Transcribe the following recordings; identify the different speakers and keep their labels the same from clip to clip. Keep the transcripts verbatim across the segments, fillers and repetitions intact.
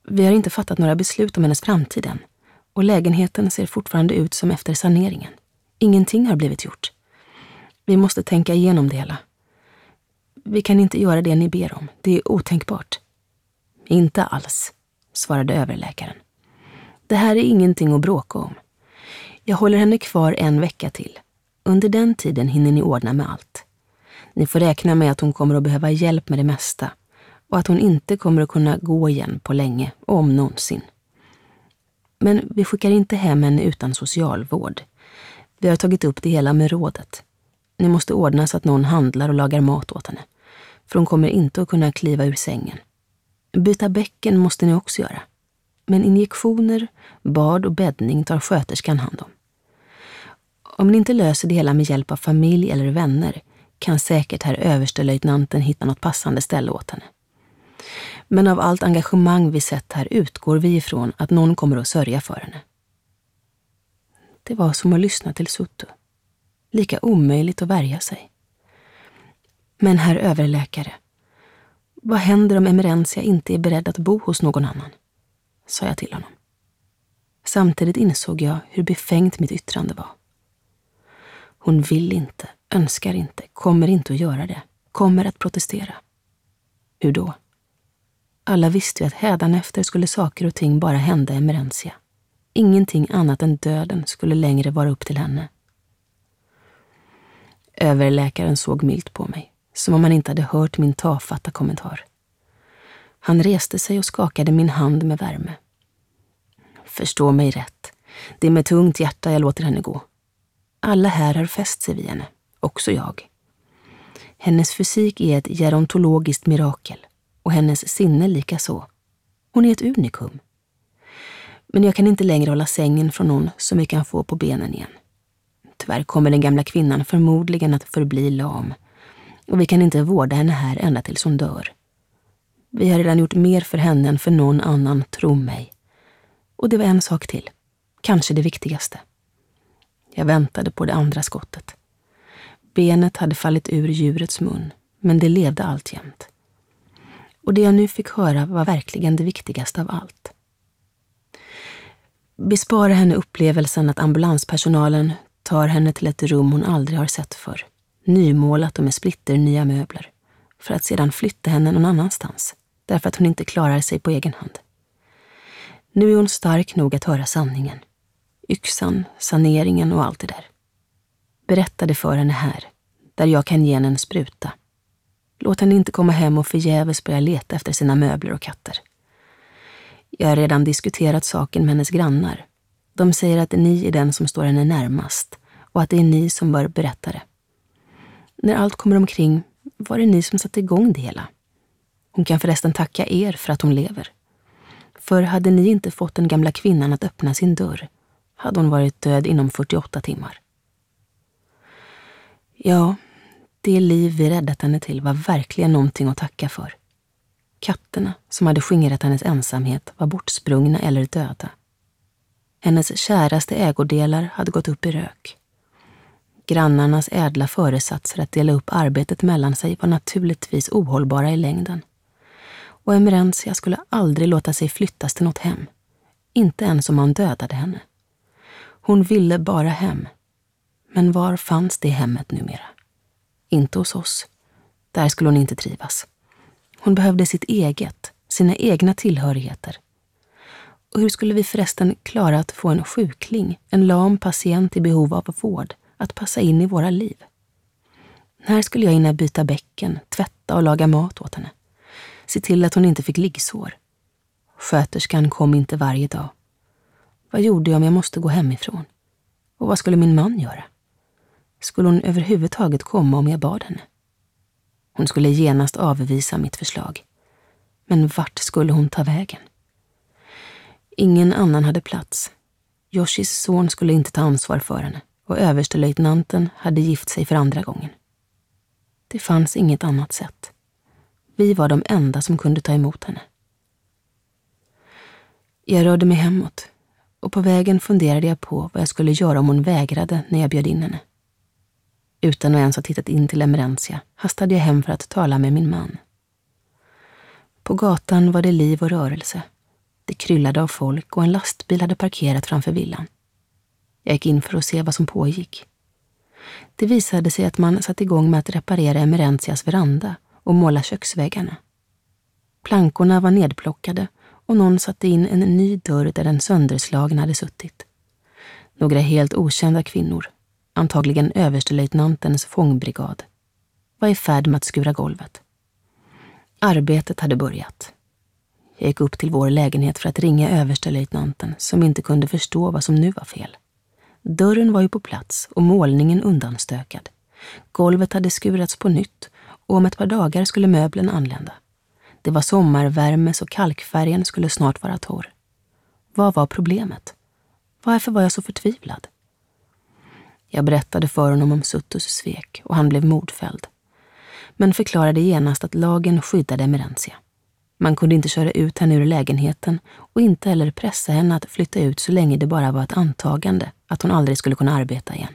Speaker 1: Vi har inte fattat några beslut om hennes framtid än, och lägenheten ser fortfarande ut som efter saneringen. Ingenting har blivit gjort. Vi måste tänka igenom det hela. Vi kan inte göra det ni ber om. Det är otänkbart. Inte alls, svarade överläkaren. Det här är ingenting att bråka om. Jag håller henne kvar en vecka till. Under den tiden hinner ni ordna med allt. Ni får räkna med att hon kommer att behöva hjälp med det mesta och att hon inte kommer att kunna gå igen på länge, om någonsin. Men vi skickar inte hem henne utan socialvård. Vi har tagit upp det hela med rådet. Ni måste ordna så att någon handlar och lagar mat åt henne, för hon kommer inte att kunna kliva ur sängen. Byta bäcken måste ni också göra. Men injektioner, bad och bäddning tar sköterskan hand om. Om ni inte löser det hela med hjälp av familj eller vänner kan säkert herr överstelöjtnanten hitta något passande ställe åt henne. Men av allt engagemang vi sett här utgår vi ifrån att någon kommer att sörja för henne. Det var som att lyssna till Suttu. Lika omöjligt att värja sig. Men herr överläkare, vad händer om Emerencia inte är beredd att bo hos någon annan? Sa jag till honom. Samtidigt insåg jag hur befängt mitt yttrande var. Hon vill inte, önskar inte, kommer inte att göra det, kommer att protestera. Hur då? Alla visste ju att hädanefter skulle saker och ting bara hända Emerencia. Ingenting annat än döden skulle längre vara upp till henne. Överläkaren såg milt på mig, som om han inte hade hört min tafatta kommentar. Han reste sig och skakade min hand med värme. Förstå mig rätt. Det är med tungt hjärta jag låter henne gå. Alla här har fäst sig vid henne, också jag. Hennes fysik är ett gerontologiskt mirakel, och hennes sinne lika så. Hon är ett unikum. Men jag kan inte längre hålla sängen från någon som vi kan få på benen igen. Tyvärr kommer den gamla kvinnan förmodligen att förbli lam, och vi kan inte vårda henne här ända tills hon dör. Vi har redan gjort mer för henne än för någon annan, tro mig. Och det var en sak till, kanske det viktigaste. Jag väntade på det andra skottet. Benet hade fallit ur djurets mun, men det levde alltjämt. Och det jag nu fick höra var verkligen det viktigaste av allt. Bespara henne upplevelsen att ambulanspersonalen tar henne till ett rum hon aldrig har sett förr, nymålat och med splitter nya möbler, för att sedan flytta henne någon annanstans, därför att hon inte klarar sig på egen hand. Nu är hon stark nog att höra sanningen. Yxan, saneringen och allt det där. Berätta det för henne här, där jag kan ge henne en spruta. Låt henne inte komma hem och förgäves börja leta efter sina möbler och katter. Jag har redan diskuterat saken med hennes grannar. De säger att ni är den som står henne närmast och att det är ni som bör berätta det. När allt kommer omkring var det ni som satte igång det hela. Hon kan förresten tacka er för att hon lever. För hade ni inte fått den gamla kvinnan att öppna sin dörr hade hon varit död inom fyrtioåtta timmar. Ja, det liv vi räddat henne till var verkligen någonting att tacka för. Katterna som hade skingrat hennes ensamhet var bortsprungna eller döda. Hennes käraste ägodelar hade gått upp i rök. Grannarnas ädla föresatser att dela upp arbetet mellan sig var naturligtvis ohållbara i längden. Och Emerencia skulle aldrig låta sig flyttas till något hem. Inte ens om man dödade henne. Hon ville bara hem. Men var fanns det hemmet numera? Inte hos oss. Där skulle hon inte trivas. Hon behövde sitt eget, sina egna tillhörigheter. Och hur skulle vi förresten klara att få en sjukling, en lam patient i behov av vård, att passa in i våra liv? När skulle jag hinna byta bäcken, tvätta och laga mat åt henne? Se till att hon inte fick liggsår. Sköterskan kom inte varje dag. Vad gjorde jag om jag måste gå hemifrån? Och vad skulle min man göra? Skulle hon överhuvudtaget komma om jag bad henne? Hon skulle genast avvisa mitt förslag. Men vart skulle hon ta vägen? Ingen annan hade plats. Yoshis son skulle inte ta ansvar för henne och överstelöjtnanten hade gift sig för andra gången. Det fanns inget annat sätt. Vi var de enda som kunde ta emot henne. Jag rörde mig hemåt och på vägen funderade jag på vad jag skulle göra om hon vägrade när jag bjöd in henne. Utan att ens ha tittat in till Emerencia hastade jag hem för att tala med min man. På gatan var det liv och rörelse. Det kryllade av folk och en lastbil hade parkerat framför villan. Jag gick in för att se vad som pågick. Det visade sig att man satt igång med att reparera Emerentias veranda och måla köksväggarna. Plankorna var nedplockade och någon satte in en ny dörr där den sönderslagen hade suttit. Några helt okända kvinnor, antagligen överstelöjtnantens fångbrigad, var i färd med att skura golvet. Arbetet hade börjat. Jag gick upp till vår lägenhet för att ringa överstelöjtnanten som inte kunde förstå vad som nu var fel. Dörren var ju på plats och målningen undanstökad. Golvet hade skurats på nytt och om ett par dagar skulle möblen anlända. Det var sommarvärme så kalkfärgen skulle snart vara torr. Vad var problemet? Varför var jag så förtvivlad? Jag berättade för honom om Suttus svek och han blev mordfälld. Men förklarade genast att lagen skyddade Emerentia. Man kunde inte köra ut henne ur lägenheten och inte heller pressa henne att flytta ut så länge det bara var ett antagande att hon aldrig skulle kunna arbeta igen.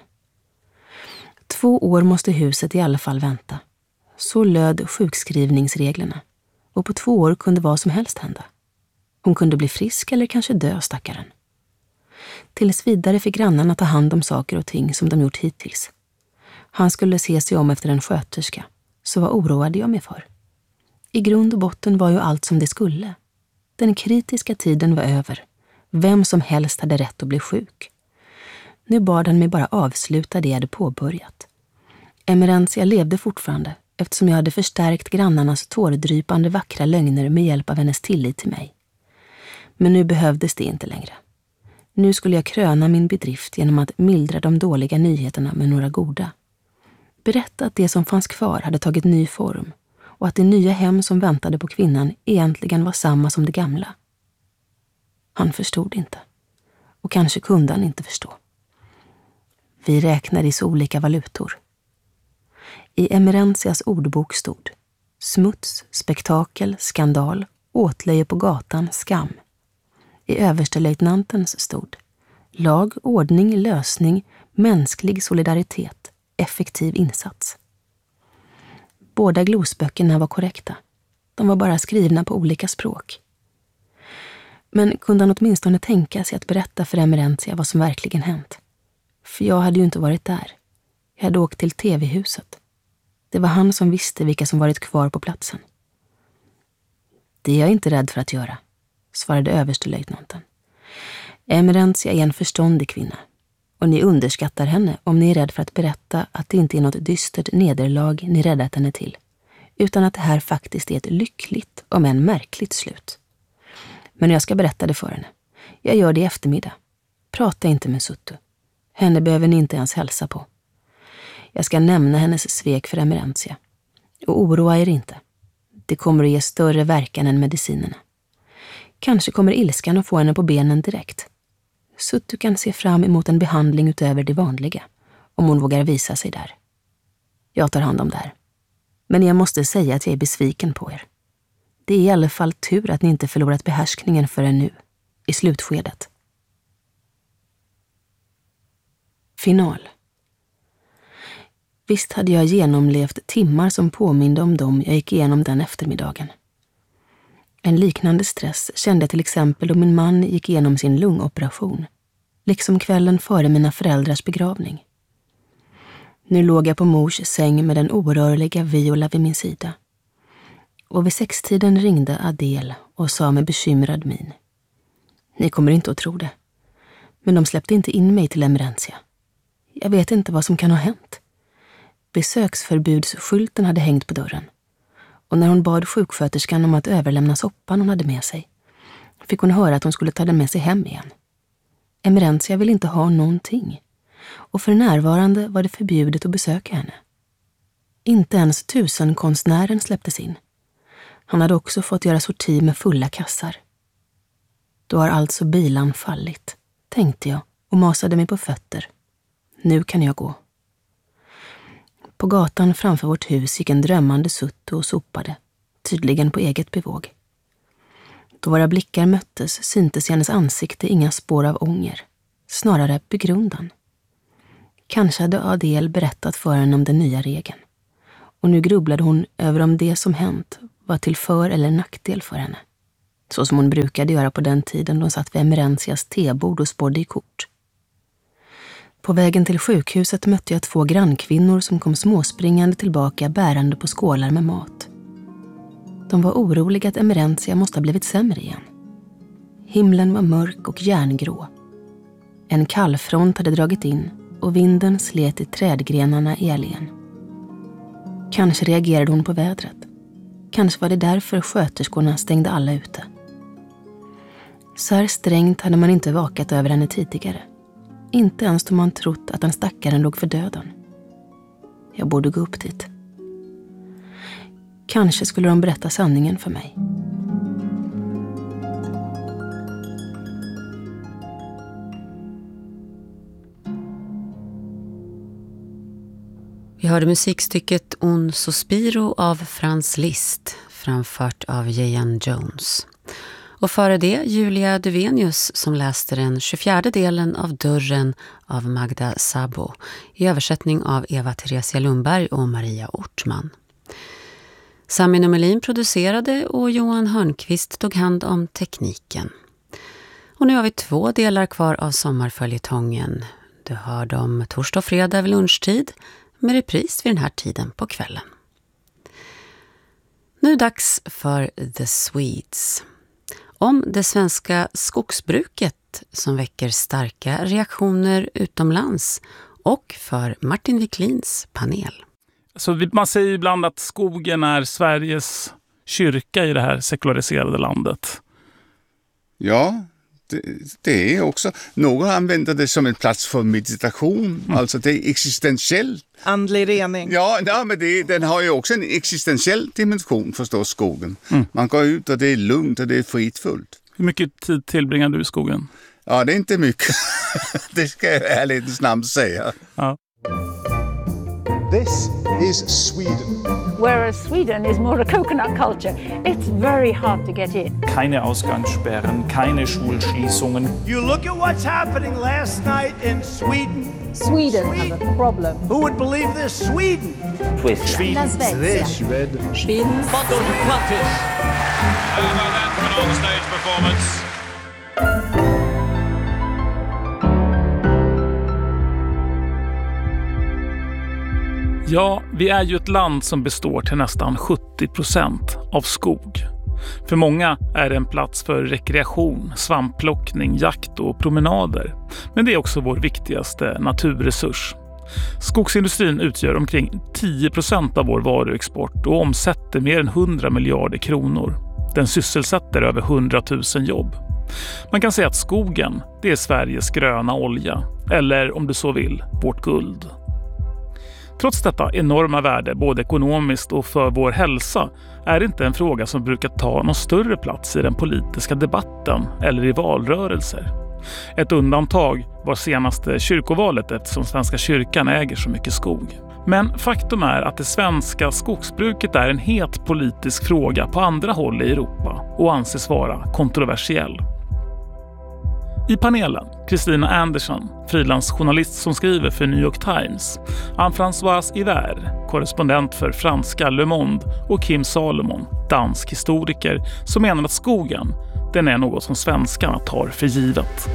Speaker 1: Två år måste huset i alla fall vänta. Så löd sjukskrivningsreglerna. Och på två år kunde vad som helst hända. Hon kunde bli frisk eller kanske dö, stackaren. Tills vidare fick grannarna ta hand om saker och ting som de gjort hittills. Han skulle se sig om efter en sköterska, så vad oroade jag mig för? I grund och botten var ju allt som det skulle. Den kritiska tiden var över. Vem som helst hade rätt att bli sjuk. Nu bad han mig bara avsluta det jag hade påbörjat. Emerentia levde fortfarande eftersom jag hade förstärkt grannarnas tårdrypande vackra lögner med hjälp av hennes tillit till mig. Men nu behövdes det inte längre. Nu skulle jag kröna min bedrift genom att mildra de dåliga nyheterna med några goda. Berätta att det som fanns kvar hade tagit ny form och att det nya hem som väntade på kvinnan egentligen var samma som det gamla. Han förstod inte. Och kanske kunde han inte förstå. Vi räknade i så olika valutor. I Emerentias ordbok stod smuts, spektakel, skandal, åtlöje på gatan, skam. I överstelöjtnantens stod lag, ordning, lösning, mänsklig solidaritet, effektiv insats. Båda glosböckerna var korrekta. De var bara skrivna på olika språk. Men kunde han åtminstone tänka sig att berätta för Emerentia vad som verkligen hänt? För jag hade ju inte varit där. Jag hade åkt till tv-huset. Det var han som visste vilka som varit kvar på platsen. Det är jag inte rädd för att göra, svarade överstelöjtnanten. Emerentia är en förståndig kvinna. Och ni underskattar henne om ni är rädd för att berätta att det inte är något dystert nederlag ni räddat henne till. Utan att det här faktiskt är ett lyckligt, om än märkligt slut. Men jag ska berätta det för henne. Jag gör det i eftermiddag. Prata inte med Suttu. Henne behöver ni inte ens hälsa på. Jag ska nämna hennes svek för Emerentia. Och oroa er inte. Det kommer att ge större verkan än medicinerna. Kanske kommer ilskan att få henne på benen direkt. Suttu kan se fram emot en behandling utöver det vanliga, om hon vågar visa sig där. Jag tar hand om det här. Men jag måste säga att jag är besviken på er. Det är i alla fall tur att ni inte förlorat behärskningen förrän nu, i slutskedet. Final. Visst hade jag genomlevt timmar som påminde om dem jag gick igenom den eftermiddagen. En liknande stress kände jag till exempel då min man gick igenom sin lungoperation, liksom kvällen före mina föräldrars begravning. Nu låg jag på mors säng med den orörliga Viola vid min sida. Och vid sextiden ringde Adele och sa med bekymrad min: Ni kommer inte att tro det, men de släppte inte in mig till Emerentia. Jag vet inte vad som kan ha hänt. Besöksförbudsskylten hade hängt på dörren. Och när hon bad sjuksköterskan om att överlämna soppan hon hade med sig, fick hon höra att hon skulle ta den med sig hem igen. Emerentia vill inte ha någonting. Och för närvarande var det förbjudet att besöka henne. Inte ens tusenkonstnären släpptes in. Han hade också fått göra sorti med fulla kassar. Då har alltså bilan fallit, tänkte jag och masade mig på fötter. Nu kan jag gå. På gatan framför vårt hus gick en drömmande Suttu och sopade, tydligen på eget bevåg. Då våra blickar möttes syntes i hennes ansikte inga spår av ånger, snarare begrundan. Kanske hade Adele berättat för henne om den nya regeln. Och nu grubblade hon över om det som hänt var till för- eller nackdel för henne. så som hon brukade göra på den tiden de satt vid Emerenzias tebord och spådde i kort. På vägen till sjukhuset mötte jag två grannkvinnor som kom småspringande tillbaka bärande på skålar med mat. De var oroliga att Emerenzia måste ha blivit sämre igen. Himlen var mörk och järngrå. En kallfront hade dragit in och vinden slet i trädgrenarna i allén. Kanske reagerade hon på vädret. Kanske var det därför sköterskorna stängde alla ute. Så här strängt hade man inte vakat över henne tidigare. Inte ens då man trott att den stackaren låg för döden. Jag borde gå upp dit. Kanske skulle de berätta sanningen för mig.
Speaker 2: Vi hörde musikstycket Un Sospiro av Franz Liszt, framfört av Jan Jones. Och före det Julia Duvenius som läste den tjugofjärde delen av Dörren av Magda Szabo i översättning av Eva Theresia Lundberg och Maria Ortman. Sami Nomelin producerade och Johan Hörnqvist tog hand om tekniken. Och nu har vi två delar kvar av sommarföljetongen. Du hör dem torsdag och fredag vid lunchtid med repris vid den här tiden på kvällen. Nu är dags för The Swedes. Om det svenska skogsbruket som väcker starka reaktioner utomlands och för Martin Wiklins panel.
Speaker 3: Så man säger ibland att skogen är Sveriges kyrka i det här sekulariserade landet.
Speaker 4: Ja, det, det är också. Någon använder det som en plats för meditation. Mm. Alltså det är existentiellt.
Speaker 5: Andlig rening.
Speaker 4: Ja, ja men det, den har ju också en existentiell dimension förstås, skogen. Mm. Man går ut och det är lugnt och det är fridfullt.
Speaker 3: Hur mycket tid tillbringar du i skogen?
Speaker 4: Ja, det är inte mycket. Det ska jag ärligt snabbt säga.
Speaker 3: Ja.
Speaker 6: This is Sweden.
Speaker 7: Whereas Sweden is more a coconut culture. It's very hard to get in.
Speaker 8: Keine Ausgangssperren, keine Schulschließungen.
Speaker 9: You look at what's happening last night in Sweden.
Speaker 7: Sweden, Sweden. has a problem.
Speaker 9: Who would believe this? Sweden.
Speaker 6: Sweden.
Speaker 7: Sweden.
Speaker 6: Sweden.
Speaker 7: Sweden.
Speaker 10: Bottom Plattis. How about that for an on-stage performance?
Speaker 3: Ja, vi är ju ett land som består till nästan sjuttio procent av skog. För många är det en plats för rekreation, svampplockning, jakt och promenader. Men det är också vår viktigaste naturresurs. Skogsindustrin utgör omkring tio procent av vår varuexport och omsätter mer än hundra miljarder kronor. Den sysselsätter över hundratusen jobb. Man kan säga att skogen, det är Sveriges gröna olja. Eller om du så vill, vårt guld. Trots detta enorma värde, både ekonomiskt och för vår hälsa, är det inte en fråga som brukar ta någon större plats i den politiska debatten eller i valrörelser. Ett undantag var senaste kyrkovalet eftersom Svenska kyrkan äger så mycket skog. Men faktum är att det svenska skogsbruket är en het politisk fråga på andra håll i Europa och anses vara kontroversiell. I panelen, Kristina Andersson, frilansjournalist som skriver för New York Times, Anne-Françoise Hiver, korrespondent för franska Le Monde och Kim Salomon, dansk historiker, som menar att skogen, den är något som svenskarna tar för givet.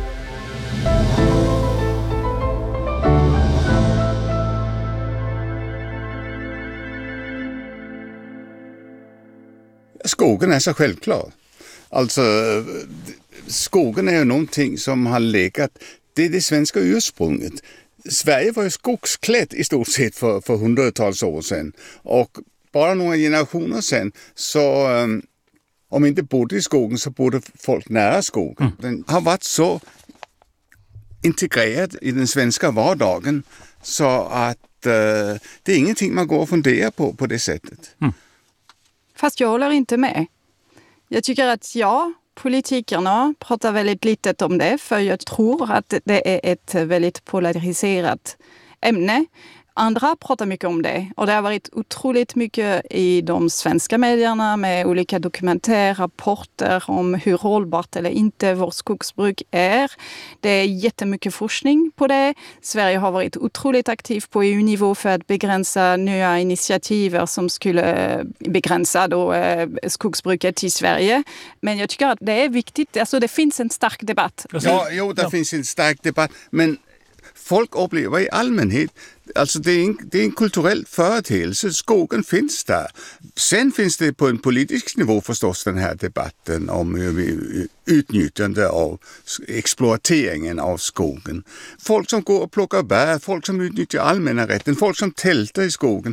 Speaker 4: Skogen är så självklar. Alltså, skogen är ju någonting som har legat, det är det svenska ursprunget. Sverige var ju skogsklätt i stort sett för, för hundratals år sedan. Och bara några generationer sedan så, um, om inte bodde i skogen så bodde folk nära skogen. Mm. Den har varit så integrerad i den svenska vardagen så att uh, det är ingenting man går och funderar på på det sättet. Mm.
Speaker 11: Fast jag håller inte med. Jag tycker att ja, politikerna pratar väldigt lite om det, för jag tror att det är ett väldigt polariserat ämne. andra pratar mycket om det. Och det har varit otroligt mycket i de svenska medierna med olika dokumentärrapporter om hur hållbart eller inte vårt skogsbruk är. Det är jättemycket forskning på det. Sverige har varit otroligt aktiv på E U-nivå för att begränsa nya initiativ som skulle begränsa då, eh, skogsbruket i Sverige. Men jag tycker att det är viktigt. Alltså det finns en stark debatt.
Speaker 4: Ja, jo, det ja. finns en stark debatt. Men folk upplever i allmänhet, alltså det är en, det är en kulturell företeelse. Skogen finns där. Sen finns det på en politisk nivå förstås den här debatten om utnyttjande av exploateringen av skogen. Folk som går och plockar bär, folk som utnyttjar allmänna rätten, folk som tältar i skogen.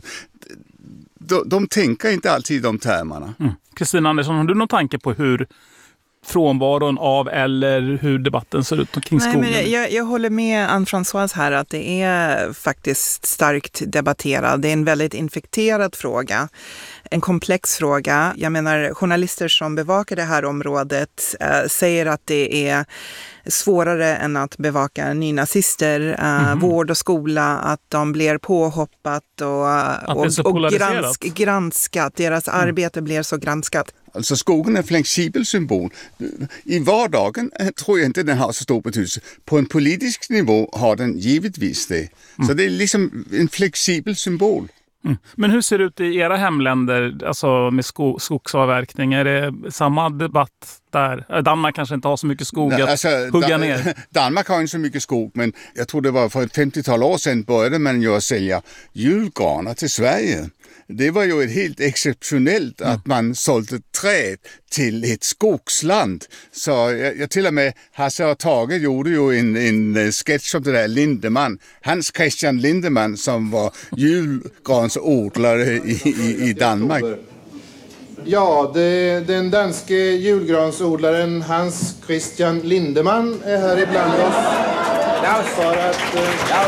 Speaker 4: De, de tänker inte alltid i de termerna.
Speaker 3: Kristina mm. Andersson, har du någon tanke på hur frånvaron av eller hur debatten ser ut kring skogen?
Speaker 5: Nej, men jag, jag håller med Anne-Françoise här att det är faktiskt starkt debatterad. Det är en väldigt infekterad fråga. En komplex fråga. Jag menar, journalister som bevakar det här området äh, säger att det är svårare än att bevaka nynazister, äh, mm-hmm. vård och skola, att de blir påhoppat och, och, och gransk, granskat. Deras mm. arbete blir så granskat.
Speaker 4: Alltså skogen är en flexibel symbol. I vardagen tror jag inte den har så stor betydelse. På en politisk nivå har den givetvis det. Mm. Så det är liksom en flexibel symbol.
Speaker 3: Mm. Men hur ser det ut i era hemländer, alltså med sko- skogsavverkning? Är det samma debatt där? Danmark kanske inte har så mycket skog att alltså, hugga da- ner.
Speaker 4: Danmark har inte så mycket skog, men jag tror det var för ett femtiotal år sedan började man ju att sälja julgranar till Sverige. Det var ju ett helt exceptionellt mm. att man sålde träd till ett skogsland. Så jag, jag till och med Hasse och Tage gjorde ju en, en sketch om det där Lindemann. Hans Christian Lindemann som var julgransodlare i, i, i Danmark.
Speaker 12: Ja, det, den danske julgransodlaren Hans Christian Lindemann är här ibland oss. För att... Uh...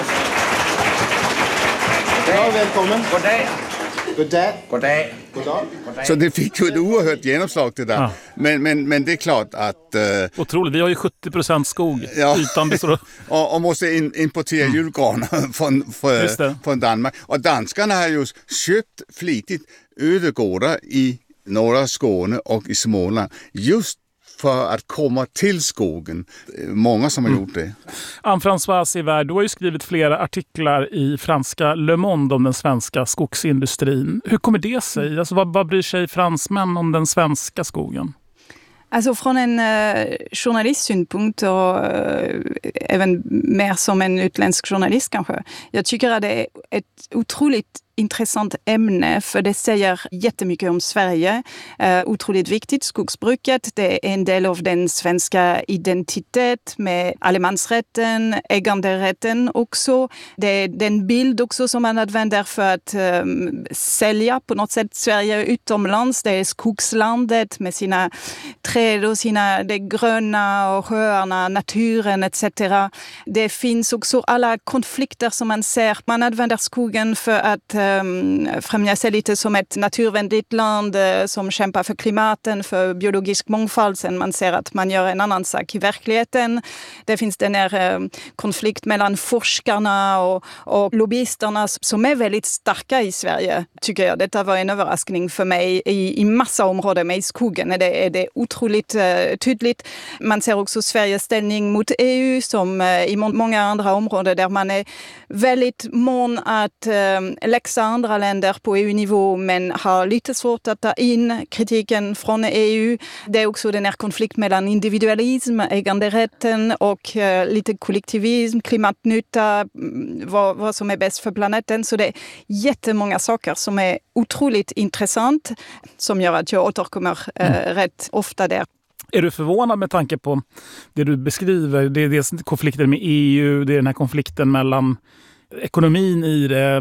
Speaker 12: Ja, välkommen.
Speaker 13: God dag.
Speaker 12: God dag.
Speaker 13: God dag.
Speaker 12: God dag.
Speaker 4: Så det fick ju ett oerhört genomslag till det där. Ja. Men, men, men det är klart att... Uh,
Speaker 3: Otroligt, vi har ju sjuttio procent skog.
Speaker 4: Ja.
Speaker 3: Ytan består...
Speaker 4: och, och måste in, importera mm. julgranar från, från, från Danmark. Och danskarna har ju köpt flitigt ödegårdar i norra Skåne och i Småland. Just för att komma till skogen. Många som har gjort det.
Speaker 3: Anne-Françoise Hivert, du har ju skrivit flera artiklar i franska Le Monde om den svenska skogsindustrin. Hur kommer det sig? Alltså, vad, vad bryr sig fransmän om den svenska skogen?
Speaker 11: Alltså från en uh, journalistsynpunkt och uh, även mer som en utländsk journalist kanske. Jag tycker att det är ett otroligt intressant ämne för det säger jättemycket om Sverige. Uh, otroligt viktigt, skogsbruket. Det är en del av den svenska identitet med allemansrätten, äganderätten också. Det är den bild också som man använder för att um, sälja på något sätt Sverige utomlands. Det är skogslandet med sina träd och sina, det gröna och sjöarna, naturen et cetera. Det finns också alla konflikter som man ser. Man använder skogen för att um, främja sig lite som ett naturvänligt land uh, som kämpar för klimaten, för biologisk mångfald. Sen man ser att man gör en annan sak i verkligheten. Det finns den här um, konflikt mellan forskarna och, och lobbyisterna som är väldigt starka i Sverige, tycker jag. Detta var en överraskning för mig i, i massa områden med skogen. Det är det otroligt uh, tydligt. Man ser också Sveriges ställning mot E U som uh, i må- många andra områden där man är väldigt mån att uh, läxa andra länder på E U-nivå men har lite svårt att ta in kritiken från E U. Det är också den här konflikt mellan individualism, äganderätten och uh, lite kollektivism, klimatnytta, vad, vad som är bäst för planeten. Så det är jättemånga saker som är otroligt intressant som gör att jag återkommer uh, mm. rätt ofta där.
Speaker 3: Är du förvånad med tanke på det du beskriver? Det är dels konflikten med E U, det är den här konflikten mellan ekonomin i det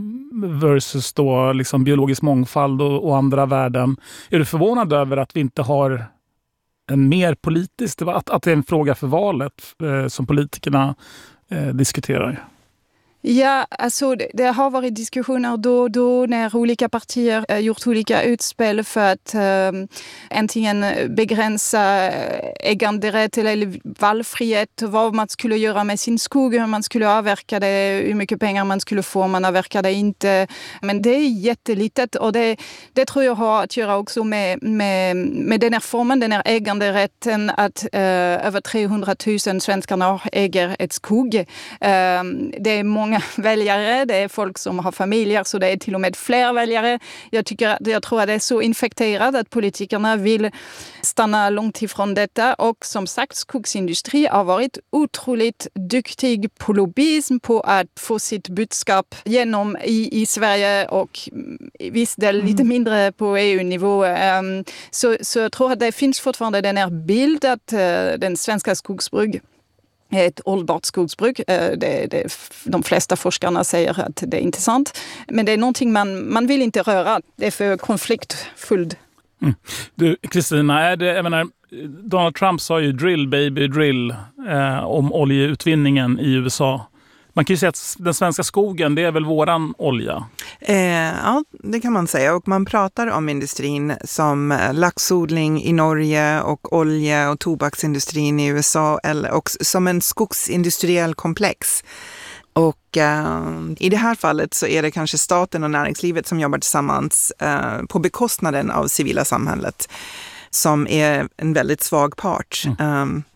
Speaker 3: versus då liksom biologisk mångfald och, och andra värden. Är du förvånad över att vi inte har en mer politisk debatt, att det är en fråga för valet eh, som politikerna eh, diskuterar?
Speaker 11: Ja, alltså det, det har varit diskussioner då och då när olika partier äh, gjort olika utspel för att äh, antingen begränsa äganderätt eller valfrihet, vad man skulle göra med sin skog, hur man skulle avverka det, hur mycket pengar man skulle få om man avverkar det inte. Men det är jättelitet och det, det tror jag har att göra också med, med, med den här formen, den här äganderätten att äh, över trehundratusen svenskarna äger ett skog. Äh, det är många väljare, det är folk som har familjer så det är till och med fler väljare. Jag, tycker, jag tror att det är så infekterat att politikerna vill stanna långt ifrån detta och som sagt skogsindustri har varit otroligt duktig på lobbyism på att få sitt budskap genom i, i Sverige och visst det är lite mindre på E U-nivå. Um, så, så jag tror att det finns fortfarande den här bild att uh, den svenska skogsbruk ett hållbart skogsbruk. Det, det, de flesta forskarna säger att det är inte sant. Men det är någonting man, man vill inte röra. Det är för konfliktfullt.
Speaker 3: Mm. Du, Kristina, är det, jag menar, Donald Trump sa ju drill baby drill eh, om oljeutvinningen i U S A. Man kan ju säga att den svenska skogen, det är väl våran olja?
Speaker 5: Eh, ja, det kan man säga. Och man pratar om industrin som laxodling i Norge och olje- och tobaksindustrin i U S A eller också som en skogsindustriell komplex. Och eh, i det här fallet så är det kanske staten och näringslivet som jobbar tillsammans eh, på bekostnaden av civila samhället som är en väldigt svag part. Mm. Eh,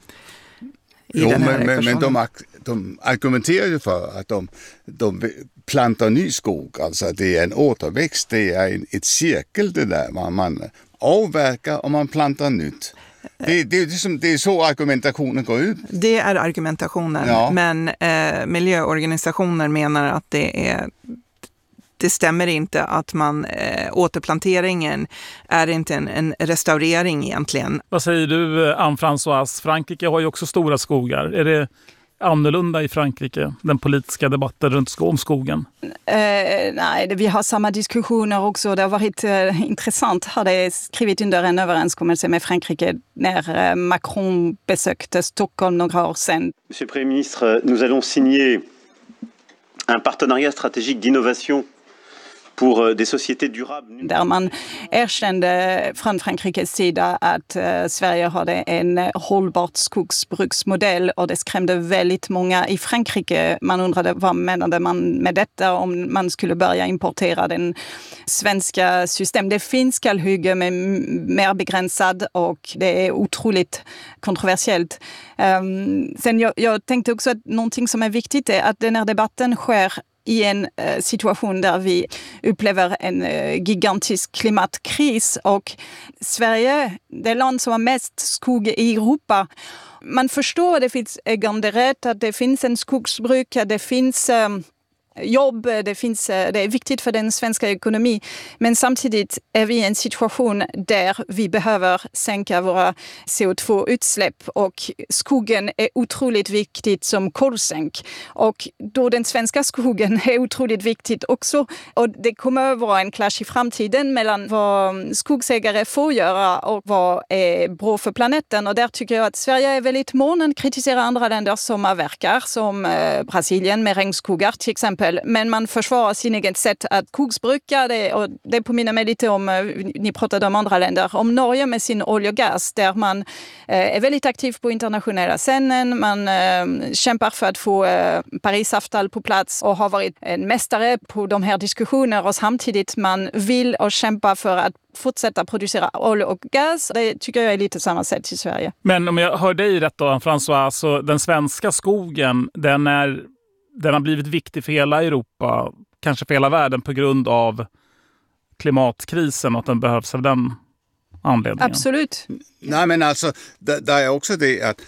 Speaker 5: i
Speaker 4: jo,
Speaker 5: den här
Speaker 4: men, men, men de, de argumenterar ju för att de, de plantar ny skog. Alltså det är en återväxt, det är en, ett cirkel det där. Man, man avverkar och man plantar nytt. Det, det, det, är, det är så argumentationen går ut.
Speaker 5: Det är argumentationen, ja. Men eh, miljöorganisationer menar att det är... Det stämmer inte att man äh, återplanteringen är inte en, en restaurering egentligen.
Speaker 3: Vad säger du, Anne-Françoise? Frankrike har ju också stora skogar. Är det annorlunda i Frankrike, den politiska debatten runt om skogen?
Speaker 11: Uh, nej, det, vi har samma diskussioner också. Det har varit uh, intressant. Hade skrivit under en överenskommelse med Frankrike när uh, Macron besökte Stockholm några år sedan.
Speaker 13: Monsieur le Premier ministre, nous allons signer un partenariat stratégique d'innovation pour des sociétés durables.
Speaker 11: Där man erkände från Frankrikes sida att uh, Sverige hade en hållbart skogsbruksmodell och det skrämde väldigt många i Frankrike. Man undrade vad menade man med detta om man skulle börja importera den svenska system. Det finns kalhygge med mer begränsad och det är otroligt kontroversiellt. Um, sen jag, jag tänkte också att någonting som är viktigt är att den här debatten sker i en uh, situation där vi upplever en uh, gigantisk klimatkris och Sverige, det land som har mest skog i Europa. Man förstår att det finns äganderätt, att det finns en skogsbruk, att det finns um, jobb, det, finns, det är viktigt för den svenska ekonomin. Men samtidigt är vi i en situation där vi behöver sänka våra C O två-utsläpp och skogen är otroligt viktigt som kolsänk. Och då den svenska skogen är otroligt viktigt också. Och det kommer att vara en clash i framtiden mellan vad skogsägare får göra och vad är bra för planeten. Och där tycker jag att Sverige är väldigt mån att kritisera andra länder som avverkar, som eh, Brasilien med regnskogar till exempel. Men man försvarar sin eget sätt att skogsbruka det och det påminner mig lite om, ni pratade om andra länder, om Norge med sin olja och gas där man eh, är väldigt aktiv på internationella scenen, man eh, kämpar för att få eh, Parisavtal på plats och har varit en mästare på de här diskussionerna och samtidigt man vill och kämpar för att fortsätta producera olja och gas. Det tycker jag är lite samma sätt i Sverige.
Speaker 3: Men om jag hör dig rätt då, François, så den svenska skogen, den är Den har blivit viktig för hela Europa, kanske för hela världen på grund av klimatkrisen och att den behövs av den anledningen.
Speaker 11: Absolut.
Speaker 4: Nej, men alltså, det, det är också det att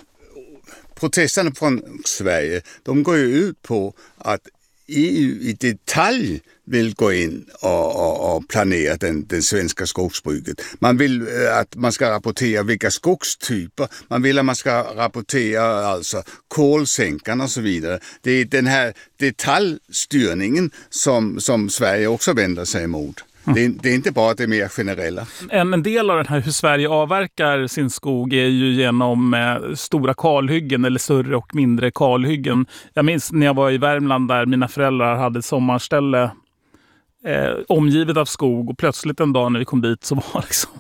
Speaker 4: protesterna från Sverige, de går ju ut på att E U i detalj vill gå in och, och, och planera den, den svenska skogsbruket. Man vill att man ska rapportera vilka skogstyper, man vill att man ska rapportera alltså kolsänkarna och så vidare. Det är den här detaljstyrningen som, som Sverige också vänder sig emot. Mm. Det, är, det är inte bara det mer generella.
Speaker 3: En, en del av den här hur Sverige avverkar sin skog är ju genom eh, stora kalhyggen eller större och mindre kalhyggen. Jag minns när jag var i Värmland där mina föräldrar hade ett sommarställe eh, omgivet av skog och plötsligt en dag när vi kom dit så var liksom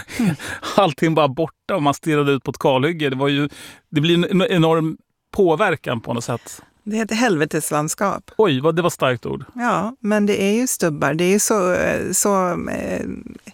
Speaker 3: allting bara borta och man stirrade ut på ett kalhygge. Det var ju, det blir en enorm påverkan på något sätt.
Speaker 5: Det är ett helveteslandskap.
Speaker 3: Oj, vad det var starkt ord.
Speaker 5: Ja, men det är ju stubbar. Det är ju så, så eh,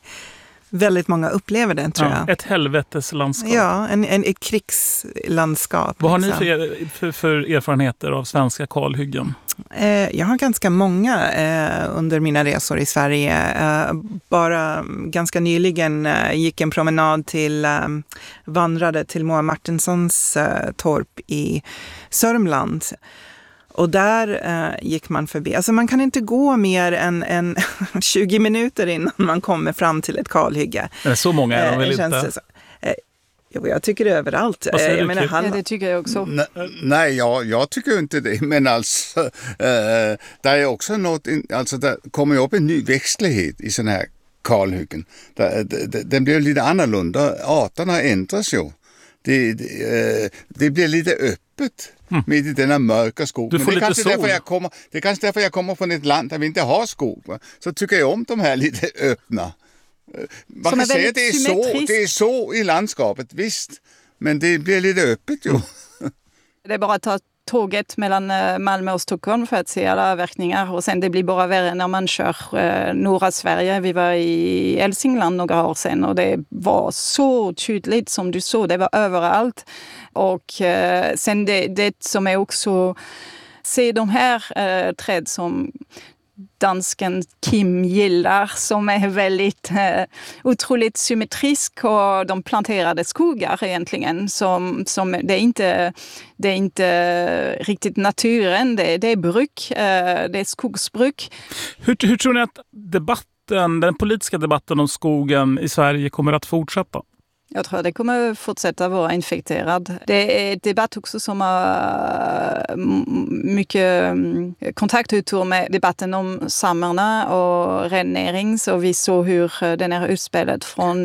Speaker 5: väldigt många upplever det, tror
Speaker 3: ja,
Speaker 5: jag.
Speaker 3: Ett helveteslandskap.
Speaker 5: Ja, en, en, ett krigslandskap.
Speaker 3: Vad har
Speaker 5: liksom.
Speaker 3: ni för, för, för erfarenheter av svenska kalhyggen?
Speaker 5: Eh, jag har ganska många eh, under mina resor i Sverige. Eh, bara ganska nyligen eh, gick en promenad till, eh, vandrade till Moa Martinssons eh, torp i Sörmland. Och där eh, gick man förbi. Alltså man kan inte gå mer än, än tjugo minuter innan man kommer fram till ett kalhygge.
Speaker 3: Men så många är de väl
Speaker 5: eh,
Speaker 3: inte?
Speaker 5: Eh, jo, jag tycker det är överallt.
Speaker 3: Vad säger
Speaker 5: jag
Speaker 3: du,
Speaker 5: menar, han...
Speaker 11: Ja, det tycker jag också.
Speaker 4: Nej, nej jag, jag tycker inte det. Men alltså, eh, det är också något, alltså det kommer ju upp en ny växtlighet i sån här kalhyggen. Det, det, den blir lite annorlunda. Arterna ändras ju. Det, det, det blir lite öppet. Mm. Mitt i denna mörka skog.
Speaker 3: Du får
Speaker 4: Men det, är
Speaker 3: lite
Speaker 4: kanske därför jag kommer, det är kanske därför jag kommer från ett land där vi inte har skog. Va? Så tycker jag om de här lite öppna. Man
Speaker 11: Som
Speaker 4: kan säga att det är, så, det är så i landskapet, visst. Men det blir lite öppet ju. Mm.
Speaker 11: Det är bara att ta tåget mellan Malmö och Stockholm för att se alla avverkningar. Och sen det blir bara värre när man kör eh, norra Sverige. Vi var i Hälsingland några år sedan och det var så tydligt som du såg. Det var överallt. Och eh, sen det, det som är också se de här eh, träd som dansken Kim gillar som är väldigt eh, otroligt symmetrisk och de planterade skogar egentligen som, som det är inte det är inte riktigt naturen, det, det är bruk, eh, det är skogsbruk.
Speaker 3: Hur, hur tror ni att debatten, den politiska debatten om skogen i Sverige kommer att fortsätta?
Speaker 11: Jag tror att det kommer fortsätta vara infekterad. Det är ett debatt också som har mycket kontaktytor med debatten om samerna och rennäring. Så vi såg hur den här utspelet från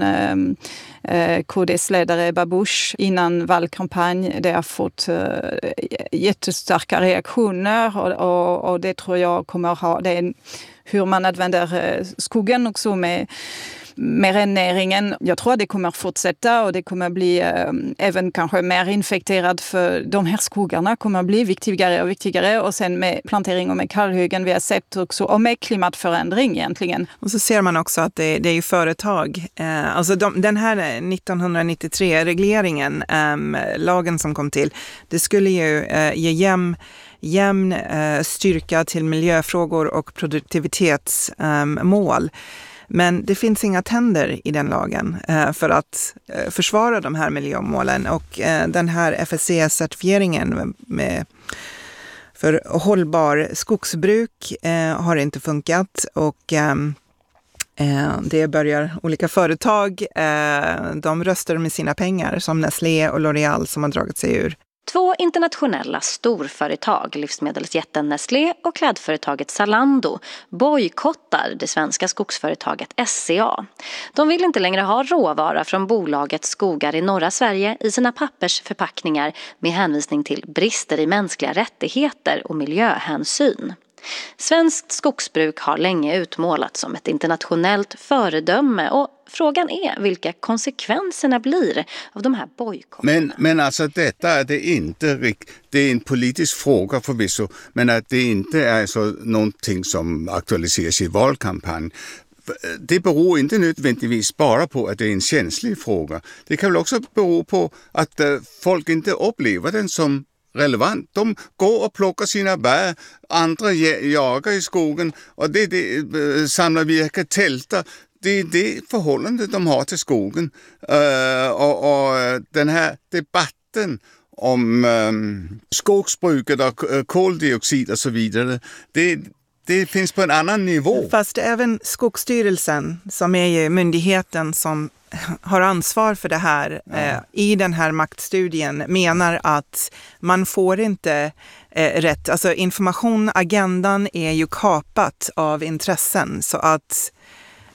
Speaker 11: eh, K D:s ledare Babush innan valkampanj. Det har fått eh, jättestarka reaktioner och, och, och det tror jag kommer att ha. Det är hur man använder skogen också med med rennäringen. Jag tror att det kommer fortsätta och det kommer bli äh, även kanske mer infekterat för de här skogarna kommer bli viktigare och viktigare och sen med plantering och med kalhyggen vi har sett också och med klimatförändring egentligen.
Speaker 5: Och så ser man också att det, det är ju företag. Eh, alltså de, den här nittonhundranittiotre-regleringen, eh, lagen som kom till, det skulle ju eh, ge jämn jämn eh, styrka till miljöfrågor och produktivitetsmål. Eh, Men det finns inga tänder i den lagen eh, för att eh, försvara de här miljömålen. Och eh, den här F S C-certifieringen med, med, för hållbar skogsbruk eh, har inte funkat. Och eh, eh, det börjar olika företag, eh, de röstar med sina pengar som Nestlé och L'Oreal som har dragit sig ur.
Speaker 14: Två internationella storföretag, livsmedelsjätten Nestlé och klädföretaget Zalando, bojkottar det svenska skogsföretaget S C A. De vill inte längre ha råvara från bolagets skogar i norra Sverige i sina pappersförpackningar med hänvisning till brister i mänskliga rättigheter och miljöhänsyn. Svenskt skogsbruk har länge utmålats som ett internationellt föredöme och frågan är vilka konsekvenserna blir av de här bojkotterna.
Speaker 4: Men, men alltså detta är det inte, det är en politisk fråga förvisso, men att det inte är så någonting som aktualiseras i valkampanj. Det beror inte nödvändigtvis bara på att det är en känslig fråga. Det kan väl också bero på att folk inte upplever den som relevant. De går och plockar sina bär, andra jagar i skogen och det, det samlar virke, tältar. Det är det förhållandet de har till skogen. Uh, och, och den här debatten om um, skogsbruket och uh, koldioxid och så vidare, det, det finns på en annan nivå.
Speaker 5: Fast även Skogsstyrelsen, som är ju myndigheten som har ansvar för det här, ja. eh, i den här maktstudien menar att man får inte eh, rätt, alltså information, agendan är ju kapat av intressen så att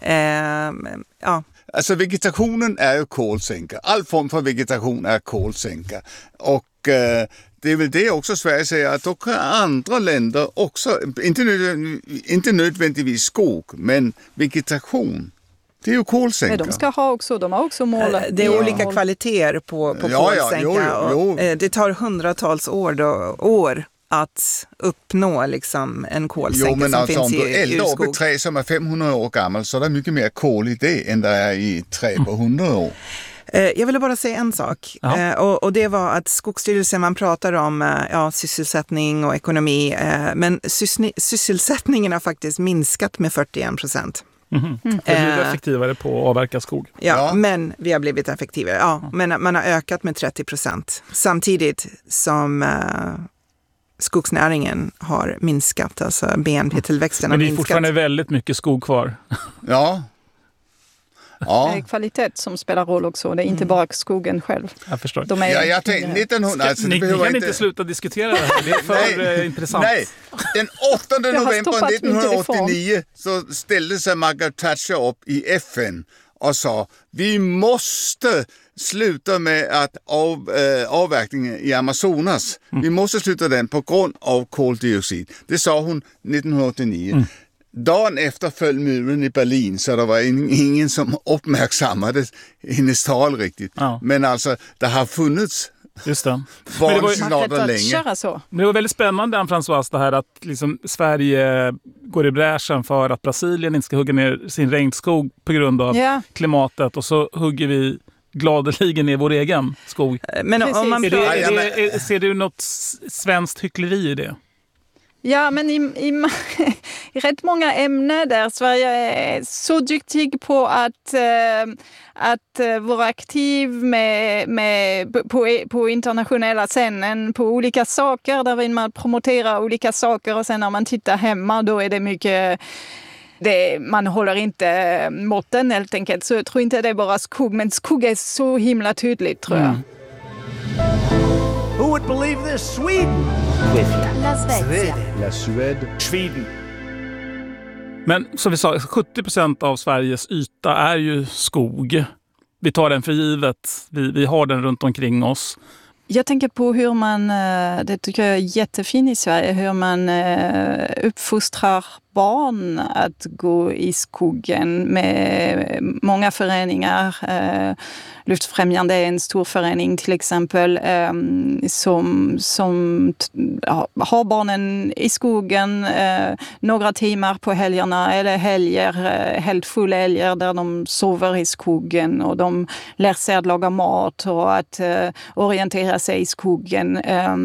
Speaker 5: Eh, ja.
Speaker 4: Alltså vegetationen är ju kolsänka. All form för vegetation är kolsänka. Och eh, det är väl det också Sverige säger att då kan andra länder också, inte, nöd, inte nödvändigtvis skog, men vegetation. Det är ju kolsänka.
Speaker 11: Ja, de ska ha också, de har också mål.
Speaker 5: Det är ja. olika kvaliteter på, på ja, kolsänka. Ja, jo, jo, jo. Och det tar hundratals år, då, år att uppnå liksom en kolsänka
Speaker 4: jo, men
Speaker 5: som
Speaker 4: alltså,
Speaker 5: finns i urskog.
Speaker 4: Om du eldar upp ett träd som är femhundra år gammalt så är det mycket mer kol i det än det är i träd på hundra år.
Speaker 5: Jag ville bara säga en sak ja. och, och det var att Skogsstyrelsen, man pratar om ja, sysselsättning och ekonomi, men sys- sysselsättningen har faktiskt minskat med fyrtioen procent.
Speaker 3: Mm-hmm. Mm. Vi har blivit effektivare på att avverka skog.
Speaker 5: Ja, ja, men vi har blivit effektivare. Ja, mm. Men man har ökat med trettio procent samtidigt som uh, skogsnäringen har minskat, alltså B N P-tillväxten har minskat.
Speaker 3: Men det är fortfarande väldigt mycket skog kvar.
Speaker 4: Ja. Ja.
Speaker 11: Det är kvalitet som spelar roll också. Det är inte bara skogen själv.
Speaker 3: Jag förstår.
Speaker 11: De är
Speaker 4: ja, jag tänkte, nittonhundra, alltså,
Speaker 3: ni, ni kan inte...
Speaker 4: inte
Speaker 3: sluta diskutera det här. Det är för nej, intressant.
Speaker 4: Nej, den åttonde november nittonhundraåttionio så ställde sig Margaret Thatcher upp i F N och sa vi måste sluta med att av, äh, avverkningen i Amazonas. Mm. Vi måste sluta den på grund av koldioxid. Det sa hon nittonhundraåttionio. Mm. Dagen efter föll muren i Berlin så det var ingen som uppmärksammade hennes tal riktigt. Ja. Men alltså, det har funnits
Speaker 3: Just det.
Speaker 4: Men det var länge.
Speaker 11: Så.
Speaker 3: Men det var väldigt spännande, Anne-Françoise, det här att liksom Sverige går i bräschen för att Brasilien inte ska hugga ner sin regnskog på grund av yeah. klimatet, och så hugger vi gladeligen ner vår egen skog.
Speaker 5: Men om man
Speaker 3: är det, är det, är, ser du något svenskt hyckleri i det?
Speaker 11: Ja, men i, i, i rätt många ämnen där Sverige är så duktig på att, äh, att äh, vara aktiv med, med, på, på internationella scenen på olika saker. Där vill man promotera olika saker, och sen när man tittar hemma då är det mycket... Det, man håller inte måtten helt enkelt. Så jag tror inte det är bara skog, men skog är så himla tydligt, tror jag. Mm.
Speaker 9: Who would believe this? Sweden!
Speaker 6: La Svezia. La Suède.
Speaker 9: Sweden.
Speaker 3: Men som vi sa, sjuttio procent av Sveriges yta är ju skog. Vi tar den för givet. Vi, vi har den runt omkring oss.
Speaker 11: Jag tänker på hur man, det tycker jag är jättefint i Sverige, hur man uppfostrar barn att gå i skogen med många föreningar. Luftfrämjande är en stor förening till exempel som, som har barnen i skogen några timmar på helgerna eller helger, helt fulla helger där de sover i skogen och de lär sig att laga mat och att orientera sig i skogen.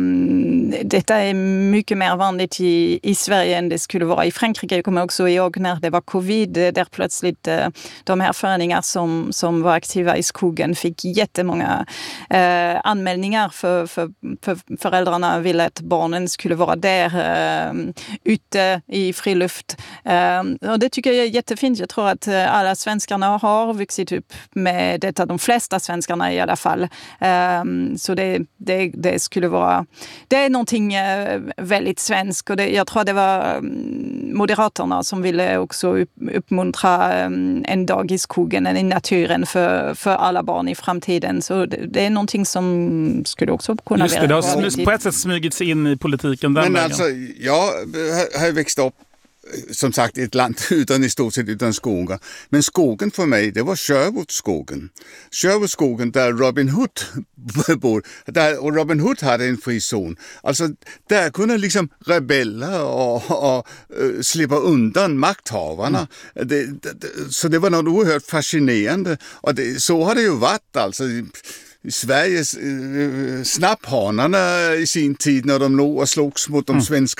Speaker 11: Detta är mycket mer vanligt i, i Sverige än det skulle vara i Frankrike. Jag kommer också ihåg när det var covid, där plötsligt de här föreningar som, som var aktiva i skogen fick jättemånga eh, anmälningar för, för, för föräldrarna ville att barnen skulle vara där eh, ute i friluft. Eh, och det tycker jag är jättefint. Jag tror att alla svenskarna har vuxit upp med detta, de flesta svenskarna i alla fall. Eh, så det, det, det skulle vara, det är någonting eh, väldigt svenskt, och det, jag tror att det var Moderaterna som ville också upp, uppmuntra eh, en dag i skogen, i naturen för, för alla barn i framtiden. Så det, det är någonting som skulle också kunna
Speaker 3: Just det, det har smy- på ett sätt smugit sig in i politiken den
Speaker 4: Men
Speaker 3: vägen.
Speaker 4: alltså, jag har växt upp som sagt ett land utan i stort sett utan skogar. Men skogen för mig, det var Sherwoodskogen. Sherwoodskogen där Robin Hood bor. Där, och Robin Hood hade en frizon. Alltså där kunde liksom rebeller och, och, och uh, slippa undan makthavarna. Mm. Det, det, så det var något oerhört fascinerande. Och det, så har det ju varit alltså. Sveriges eh, snapphanarna i sin tid när de låg och slogs mot de mm. svenska